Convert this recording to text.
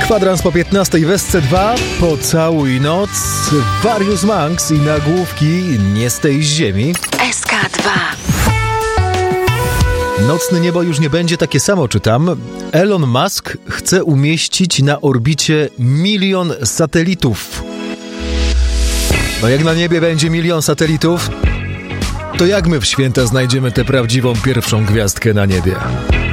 Kwadrans po 15 w SC2, Pocałuj noc, Various Monks i nagłówki Nie z tej ziemi. SK2. Nocne niebo już nie będzie takie samo, czytam. Elon Musk chce umieścić na orbicie 1 000 000 satelitów. No jak na niebie będzie 1 000 000 satelitów, to jak my w święta znajdziemy tę prawdziwą pierwszą gwiazdkę na niebie?